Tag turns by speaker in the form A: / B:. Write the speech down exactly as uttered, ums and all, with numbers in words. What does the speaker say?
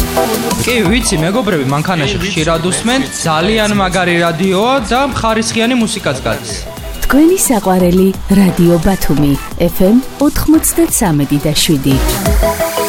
A: კი, ვიცი, მეგობრები, მანქანაში ხშირად უსმენ, ძალიან მაგარი რადიოა და ხარისხიანი მუსიკაც გადის.
B: თქვენი საყვარელი რადიო ბათუმი, ეფ ემ ოთხმოცდათსამი და შვიდი.